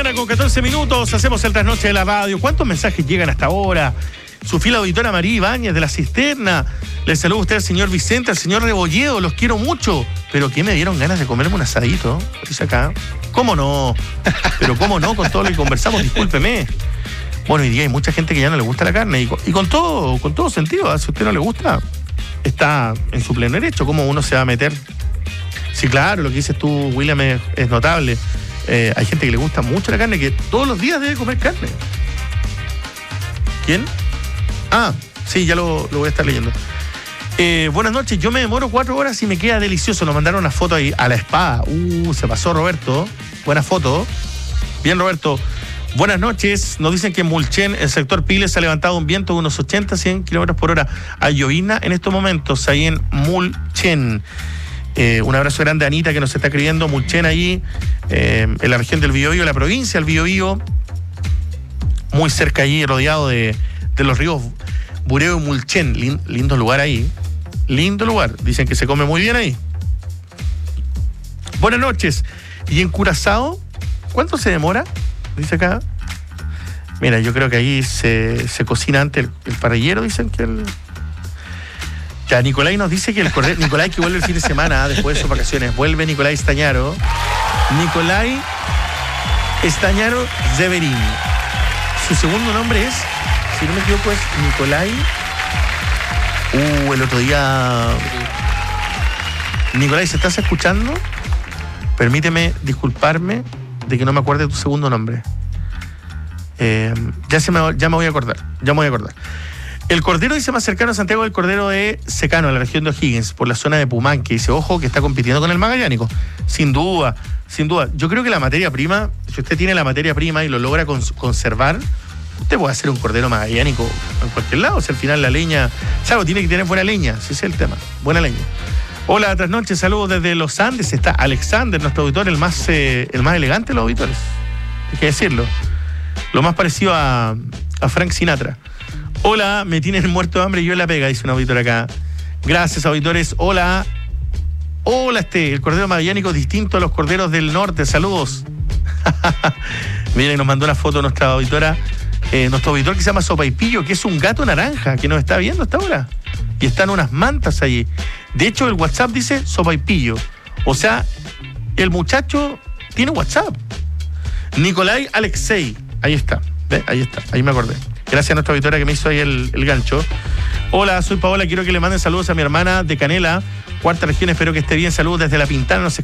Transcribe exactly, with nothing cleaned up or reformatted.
mañana con catorce minutos, hacemos el trasnoche de la radio. ¿Cuántos mensajes llegan hasta ahora? Su fila auditora María Ibáñez de La Cisterna. Les saludo a usted al señor Vicente, al señor Rebolledo, los quiero mucho. Pero que me dieron ganas de comerme un asadito, dice acá. ¿Cómo no? Pero cómo no, con todo lo que conversamos, discúlpeme. Bueno, hoy día hay mucha gente que ya no le gusta la carne y con, y con todo, con todo sentido, ¿eh? Si a usted no le gusta, está en su pleno derecho. ¿Cómo uno se va a meter? Sí, claro, lo que dices tú, William, es, es notable. Eh, hay gente que le gusta mucho la carne, que todos los días debe comer carne. ¿Quién? Ah, sí, ya lo, lo voy a estar leyendo. Eh, buenas noches, yo me demoro cuatro horas y me queda delicioso. Nos mandaron una foto ahí a la espada. Uh, se pasó Roberto. Buena foto. Bien, Roberto. Buenas noches. Nos dicen que en Mulchen, el sector Piles, se ha levantado un viento de unos ochenta, cien kilómetros por hora. Hay llovizna en estos momentos, ahí en Mulchen. Eh, un abrazo grande a Anita, que nos está escribiendo. Mulchen, allí, eh, en la región del Biobío, la provincia del Biobío. Muy cerca allí, rodeado de, de los ríos Bureo y Mulchen. Lin, lindo lugar ahí. Lindo lugar. Dicen que se come muy bien ahí. Buenas noches. ¿Y en Curazao? ¿Cuánto se demora? Dice acá. Mira, yo creo que ahí se, se cocina antes el, el parrillero, dicen que el... Ya, Nicolai nos dice que el cordero... Nicolai que vuelve el fin de semana, después de sus vacaciones. Vuelve Nicolai Estañaro. Nicolai Estañaro Zeverín. Su segundo nombre es, si no me equivoco, es Nicolai... Uh, el otro día... Nicolai, ¿se estás escuchando? Permíteme disculparme de que no me acuerde tu segundo nombre. Eh, ya, se me, ya me voy a acordar, ya me voy a acordar. El cordero dice más cercano a Santiago del cordero de Secano, en la región de O'Higgins, por la zona de Pumanque. Dice, ojo, que está compitiendo con el magallánico. Sin duda, sin duda. Yo creo que la materia prima, si usted tiene la materia prima y lo logra cons- conservar, usted puede hacer un cordero magallánico en cualquier lado. O sea, al final la leña, claro, tiene que tener buena leña, ese es el tema, buena leña. Hola, tras noches, saludos desde los Andes. Está Alexander, nuestro auditor, el más, eh, el más elegante de los auditores. Hay que decirlo. Lo más parecido a, a Frank Sinatra. Hola, me tienen muerto de hambre y yo en la pega, dice un auditor acá. Gracias, auditores. Hola. Hola, este, el cordero magallánico distinto a los corderos del norte. Saludos. Miren, nos mandó una foto nuestra auditora, eh, nuestro auditor que se llama Sopaipillo, que es un gato naranja que nos está viendo hasta ahora. Y están unas mantas allí. De hecho, el WhatsApp dice Sopaipillo. O sea, el muchacho tiene WhatsApp. Nicolai Alexei. Ahí está. ¿Ve? Ahí está. Ahí me acordé. Gracias a nuestra auditora que me hizo ahí el, el gancho. Hola, soy Paola. Quiero que le manden saludos a mi hermana de Canela, cuarta región. Espero que esté bien. Saludos desde La Pintana. Nos